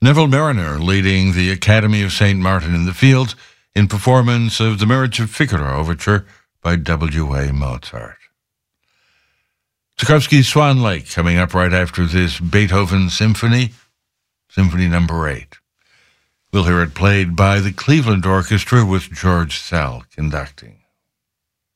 Neville Mariner leading the Academy of St. Martin in the Fields in performance of the Marriage of Figaro Overture by W.A. Mozart. Tchaikovsky's Swan Lake coming up right after this Beethoven Symphony, Symphony No. 8. We'll hear it played by the Cleveland Orchestra with George Szell conducting.